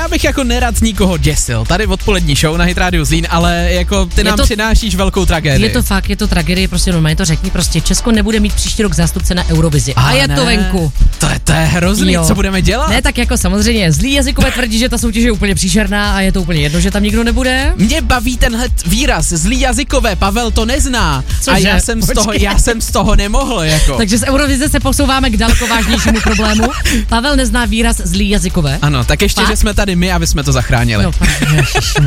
já bych jako nerad nikoho děsil. Tady odpolední show na Hit Radio Zlín, ale jako ty nám přinášíš velkou tragédii. Je to fakt, je to tragédie, prostě normálně to řekni, prostě Česko nebude mít příští rok zástupce na Eurovizi. A je to venku. To je hrozný, co budeme dělat? Ne, tak jako samozřejmě, zlý jazykové tvrdí, že ta soutěž je úplně příšerná a je to úplně jedno, že tam nikdo nebude. Mě baví tenhle výraz, zlý jazykové, Pavel to nezná. Cože? A já jsem z toho nemohl, jako. Takže z Eurovize se posouváme k daleko vážnějšímu problému. Pavel nezná výraz zlý jazykové. Ano, tak ještě, že jsme tady my, aby jsme to zachránili. No,